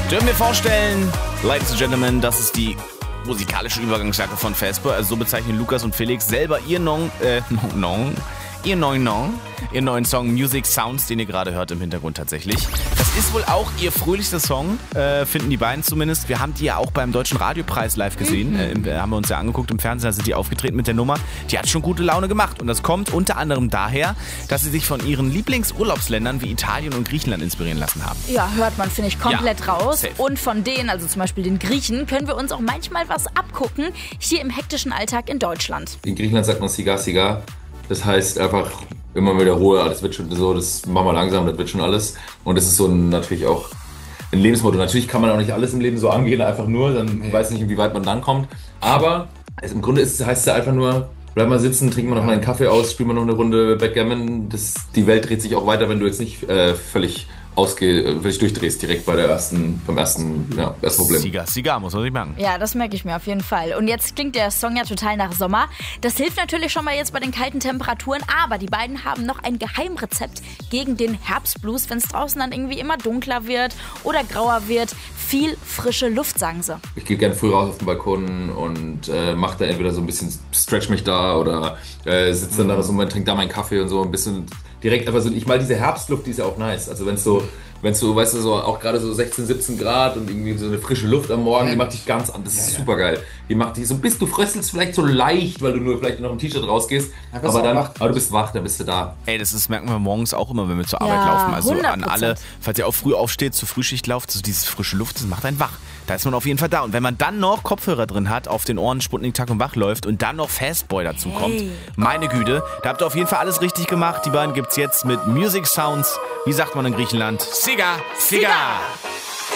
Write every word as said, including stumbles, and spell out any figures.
Dürfen wir vorstellen, Ladies and Gentlemen, das ist die musikalische Übergangsjacke von Vesper. Also so bezeichnen Lukas und Felix selber ihr non, äh, non, non, ihr neuen non, ihr neuen Song Music Sounds, den ihr gerade hört im Hintergrund tatsächlich. Das ist wohl auch ihr fröhlichster Song, äh, finden die beiden zumindest. Wir haben die ja auch beim Deutschen Radiopreis live gesehen, mhm. äh, haben wir uns ja angeguckt im Fernsehen, da sind die aufgetreten mit der Nummer. Die hat schon gute Laune gemacht und das kommt unter anderem daher, dass sie sich von ihren Lieblingsurlaubsländern wie Italien und Griechenland inspirieren lassen haben. Ja, hört man, finde ich, komplett ja, raus. Safe. Und von denen, also zum Beispiel den Griechen, können wir uns auch manchmal was abgucken, hier im hektischen Alltag in Deutschland. In Griechenland sagt man Siga Siga. Das heißt einfach immer wieder Ruhe, das wird schon so, das machen wir langsam, das wird schon alles. Und das ist so ein, natürlich auch ein Lebensmotto. Natürlich kann man auch nicht alles im Leben so angehen, einfach nur, dann nee. weiß nicht, inwieweit man dann kommt. Aber es, im Grunde ist, heißt es einfach nur, bleib mal sitzen, trinken wir noch mal einen Kaffee aus, spielen wir noch eine Runde Backgammon. Das, die Welt dreht sich auch weiter, wenn du jetzt nicht äh, völlig ausge, völlig durchdrehst, direkt bei der ersten, beim ersten, ja, ersten Problem. Siga, Siga, muss man sich merken. Ja, das merke ich mir auf jeden Fall. Und jetzt klingt der Song ja total nach Sommer. Das hilft natürlich schon mal jetzt bei den kalten Temperaturen, aber die beiden haben noch ein Geheimrezept gegen den Herbstblues, wenn es draußen dann irgendwie immer dunkler wird oder grauer wird. Viel frische Luft, sagen sie. Ich gehe gerne früh raus auf den Balkon und äh, mache da entweder so ein bisschen, stretch mich da oder äh, sitze dann da so und trinke da meinen Kaffee und so ein bisschen direkt einfach so. Ich mal diese Herbstluft, die ist ja auch nice. Also wenn es so, wenn es so, weißt du, so auch gerade so sechzehn, siebzehn Grad und irgendwie so eine frische Luft am Morgen, die macht dich ganz an. Das ist super geil. Die macht dich so ein bisschen, du fröstelst vielleicht so leicht, weil du nur vielleicht noch im T-Shirt rausgehst. Ja, aber dann, wach. aber du bist wach, dann bist du da. Ey, das ist, merken wir morgens auch immer, wenn wir zur Arbeit ja, laufen. Also hundert an Prozent. alle, falls ihr auch früh aufsteht, zur Frühschicht lauft, so diese frische Luft, das macht einen wach. Da ist man auf jeden Fall da. Und wenn man dann noch Kopfhörer drin hat, auf den Ohren Sputnik Tag und Wach läuft und dann noch Fastboy dazu kommt, hey. meine Güte, da habt ihr auf jeden Fall alles richtig gemacht. Die beiden gibt's jetzt mit Music Sounds, wie sagt man in Griechenland? Siga, Siga!